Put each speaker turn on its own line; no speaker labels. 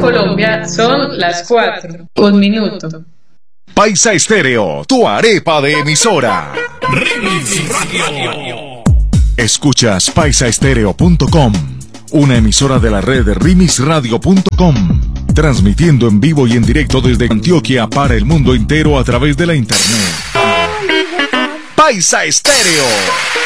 Colombia son las 4:01.
Paisa Estéreo, tu arepa de emisora.
Remix Radio.
Escuchas paisaestereo.com, una emisora de la red remixradio.com, transmitiendo en vivo y en directo desde Antioquia para el mundo entero a través de la internet. Paisa Estéreo.